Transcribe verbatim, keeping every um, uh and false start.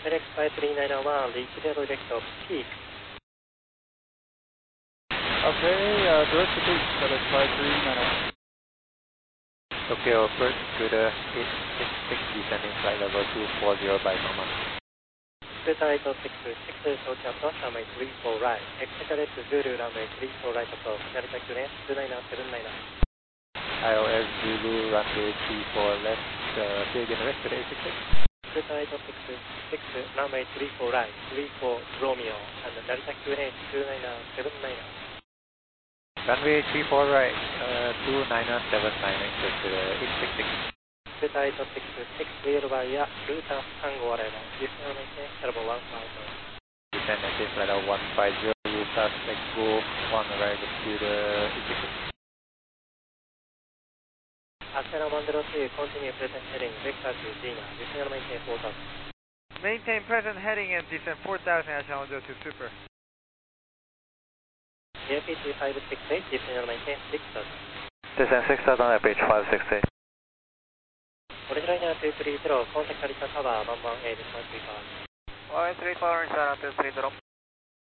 FedEx Flight three nine one, reach the direct peak. Okay, uh, direct to peak, FedEx Flight three nine one. Tokyo approach to the eight six six descending flight level two four zero by normal. Flight six six, approach approach runway three four right. Exit Zulu runway three four right approach. Narita Q-net two nine seven nine. I O S Zulu runway three four left, uh, say again rest to the eight six six. Flight six six, runway three four right, three four Romeo, and Narita Q-net two nine seven nine. Runway three four right, uh, two nine seven nine, exit to the eight six six. Flight six six, clear via Ruta Tango arrival. Descend and maintain level one five zero. Descend and maintain flight level one five zero, Ruta Tango one arrival to the eight six six. Astana one zero two, continue present heading, vector to Gina. Descend and maintain four thousand. Maintain present heading and descend four thousand, Astana one zero two, super. A P G five six eight, descend and maintain six thousand. Descend six thousand at page five six eight. Original two three zero, contact Arita Tower one one eight, one three five. one three four, two three zero.